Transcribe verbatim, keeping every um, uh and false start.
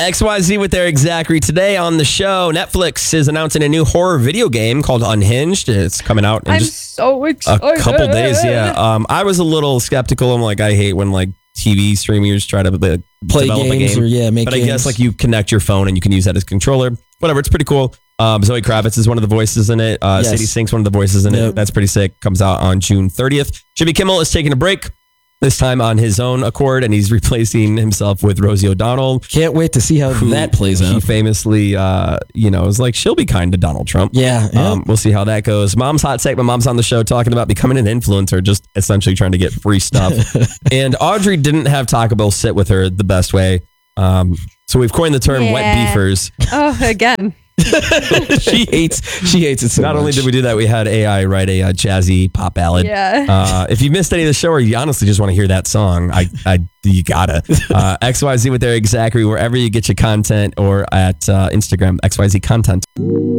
X Y Z with Eric Zachary. Today on the show, Netflix is announcing a new horror video game called Unhinged. It's coming out in I'm just so excited. a couple days. Yeah, um, I was a little skeptical. I'm like, I hate when like T V streamers try to like, Play develop games a game. or yeah, make But I games. guess like you connect your phone and you can use that as a controller. Whatever, it's pretty cool. Um, Zoe Kravitz is one of the voices in it. Uh, Yes. Sadie Sink's one of the voices in Yep. it. That's pretty sick. Comes out on June thirtieth. Jimmy Kimmel is taking a break. This time on his own accord, and he's replacing himself with Rosie O'Donnell. Can't wait to see how who that plays He out. famously, uh, you know, is like, she'll be kind to Donald Trump. Yeah, yeah. Um, we'll see how that goes. Mom's hot take. My mom's on the show talking about becoming an influencer, just essentially trying to get free stuff. And Audrey didn't have Taco Bell sit with her the best way. Um, so we've coined the term Yeah. wet beefers. Oh, again. she hates she hates it so Not much. only did we do that, we had A I write a, uh jazzy pop ballad. Yeah. Uh, if you missed any of the show or you honestly just want to hear that song, I, I you gotta. Uh, X Y Z with Eric Zachary, wherever you get your content, or at uh, Instagram, X Y Z Content.